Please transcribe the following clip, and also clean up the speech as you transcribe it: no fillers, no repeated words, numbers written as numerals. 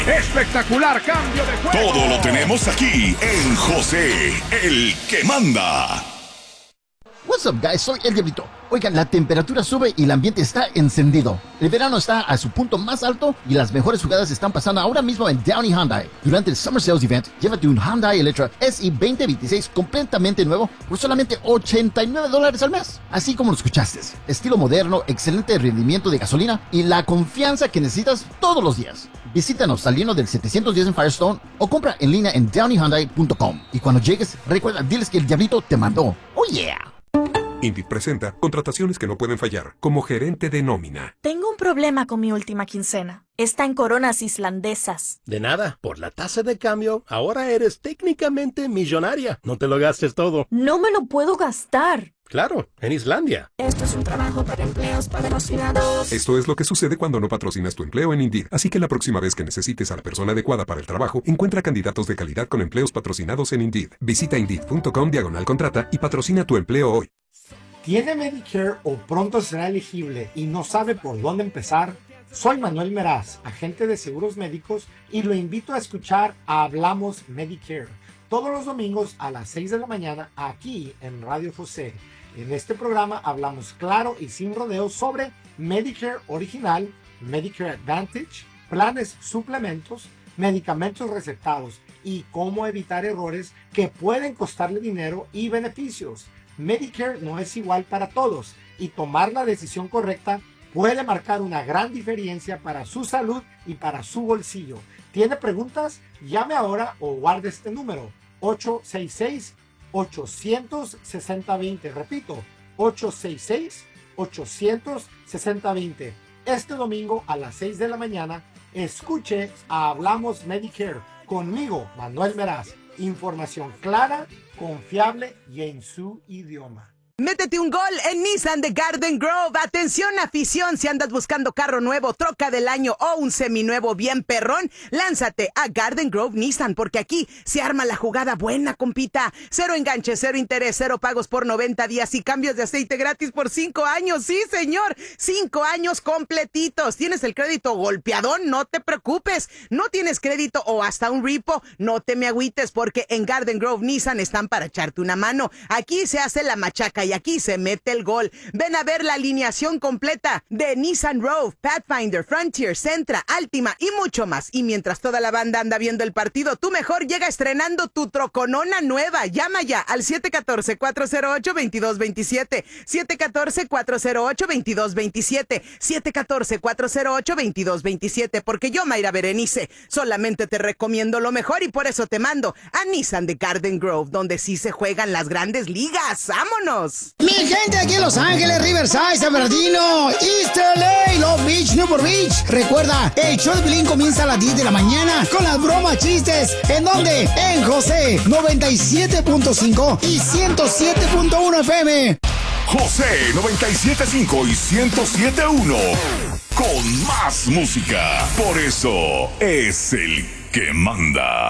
Espectacular cambio de juego. Todo lo tenemos aquí en José, el que manda. What's up, guys? Soy El Diablito. Oigan, la temperatura sube y el ambiente está encendido. El verano está a su punto más alto y las mejores jugadas están pasando ahora mismo en Downey Hyundai. Durante el Summer Sales Event, llévate un Hyundai Elantra SI 2026 completamente nuevo por solamente $89 al mes. Así como lo escuchaste. Estilo moderno, excelente rendimiento de gasolina y la confianza que necesitas todos los días. Visítanos al lleno del 710 en Firestone o compra en línea en downeyhyundai.com. Y cuando llegues, recuerda, diles que El Diablito te mandó. ¡Oh, yeah! Indeed presenta contrataciones que no pueden fallar, como gerente de nómina. Tengo un problema con mi última quincena. Está en coronas islandesas. De nada, por la tasa de cambio, ahora eres técnicamente millonaria. No te lo gastes todo. No me lo puedo gastar. Claro, en Islandia. Esto es un trabajo para empleos patrocinados. Esto es lo que sucede cuando no patrocinas tu empleo en Indeed. Así que la próxima vez que necesites a la persona adecuada para el trabajo, encuentra candidatos de calidad con empleos patrocinados en Indeed. Visita Indeed.com/contrata y patrocina tu empleo hoy. ¿Tiene Medicare o pronto será elegible y no sabe por dónde empezar? Soy Manuel Meraz, agente de seguros médicos, y lo invito a escuchar a Hablamos Medicare todos los domingos a las 6 de la mañana aquí en Radio José. En este programa hablamos claro y sin rodeos sobre Medicare original, Medicare Advantage, planes suplementos, medicamentos recetados y cómo evitar errores que pueden costarle dinero y beneficios. Medicare no es igual para todos y tomar la decisión correcta puede marcar una gran diferencia para su salud y para su bolsillo. ¿Tiene preguntas? Llame ahora o guarde este número: 866-800-6020. Repito, 866-800-6020. Este domingo a las 6 de la mañana, escuche a Hablamos Medicare conmigo, Manuel Meraz. Información clara, confiable y en su idioma. Métete un gol en Nissan de Garden Grove. Atención, afición, si andas buscando carro nuevo, troca del año o un seminuevo bien perrón, lánzate a Garden Grove Nissan, porque aquí se arma la jugada buena, compita. Cero enganche, cero interés, cero pagos por 90 días y cambios de aceite gratis por 5 años. Sí, señor, 5 años completitos. ¿Tienes el crédito golpeadón? No te preocupes. ¿No tienes crédito o hasta un repo? No te me agüites, porque en Garden Grove Nissan están para echarte una mano. Aquí se hace la machaca y aquí se mete el gol. Ven a ver la alineación completa de Nissan Rogue, Pathfinder, Frontier, Sentra, Altima y mucho más. Y mientras toda la banda anda viendo el partido, tú mejor llega estrenando tu troconona nueva. Llama ya al 714-408-2227, 714-408-2227, 714-408-2227, porque yo, Mayra Berenice, solamente te recomiendo lo mejor y por eso te mando a Nissan de Garden Grove, donde sí se juegan las grandes ligas. ¡Vámonos! Mi gente aquí en Los Ángeles, Riverside, San Bernardino, East LA, Long Beach, Newport Beach. Recuerda, el show de Piolín comienza a las 10 de la mañana con las bromas, chistes. ¿En dónde? En José 97.5 y 107.1 FM. José 97.5 y 107.1. Con más música. Por eso es el que manda.